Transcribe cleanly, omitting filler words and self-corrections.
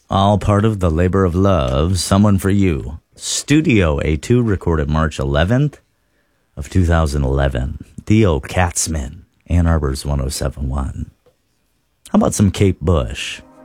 All part of the labor of love, Someone for You. Studio A2, recorded March 11th of 2011. Theo Katzman, Ann Arbor's 107.1. How about some Kate Bush?